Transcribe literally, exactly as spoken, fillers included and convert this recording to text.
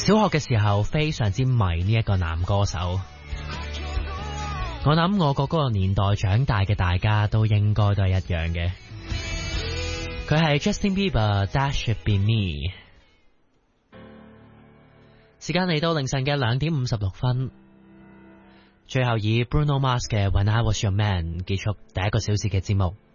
小學嘅時候非常之迷呢一個男歌手，我諗我個嗰個年代長大嘅大家都應該都係一樣嘅。佢係 Justin Bieber That Should Be Me。 時間嚟到凌晨嘅兩點五十六分，最後以 Bruno Mars 嘅 When I Was Your Man 結束第一個小時嘅節目。